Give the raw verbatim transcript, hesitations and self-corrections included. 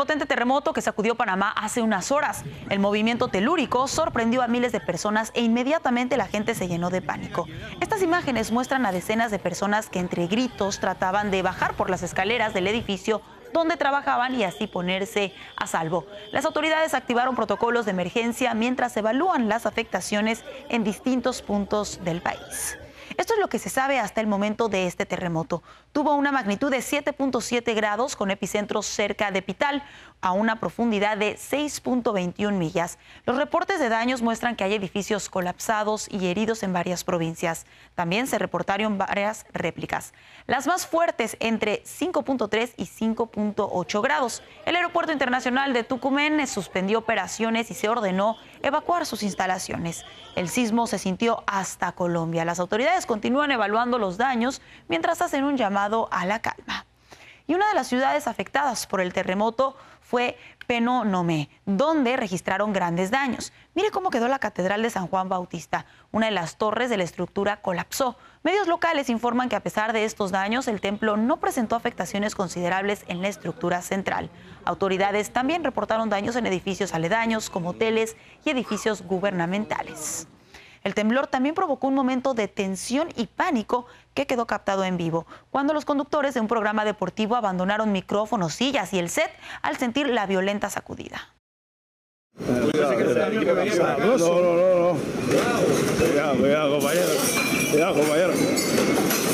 potente terremoto que sacudió Panamá hace unas horas. El movimiento telúrico sorprendió a miles de personas e inmediatamente la gente se llenó de pánico. Estas imágenes muestran a decenas de personas que entre gritos trataban de bajar por las escaleras del edificio donde trabajaban y así ponerse a salvo. Las autoridades activaron protocolos de emergencia mientras evalúan las afectaciones en distintos puntos del país. Esto es lo que se sabe hasta el momento de este terremoto. Tuvo una magnitud de siete punto siete grados con epicentro cerca de Pital, a una profundidad de seis punto veintiuna millas. Los reportes de daños muestran que hay edificios colapsados y heridos en varias provincias. También se reportaron varias réplicas. Las más fuertes entre cinco punto tres y cinco punto ocho grados. El Aeropuerto Internacional de Tucumán suspendió operaciones y se ordenó evacuar sus instalaciones. El sismo se sintió hasta Colombia. Las autoridades continúan evaluando los daños mientras hacen un llamado a la calma. Y una de las ciudades afectadas por el terremoto fue Penonomé, donde registraron grandes daños. Mire cómo quedó la Catedral de San Juan Bautista. Una de las torres de la estructura colapsó. Medios locales informan que a pesar de estos daños, el templo no presentó afectaciones considerables en la estructura central. Autoridades también reportaron daños en edificios aledaños, como hoteles y edificios gubernamentales. El temblor también provocó un momento de tensión y pánico que quedó captado en vivo, cuando los conductores de un programa deportivo abandonaron micrófonos, sillas y el set al sentir la violenta sacudida. Cuidado, no, no, no, no. Cuidado, cuidado, compañero. Cuidado, compañero.